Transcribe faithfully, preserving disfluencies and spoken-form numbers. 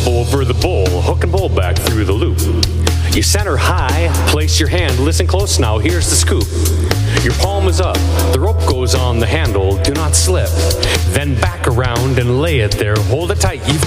Over the bowl, hook and bowl back through the loop. You center high, place your hand, listen close now, here's the scoop. Your palm is up, the rope goes on the handle, do not slip. Then back around and lay it there, hold it tight, you've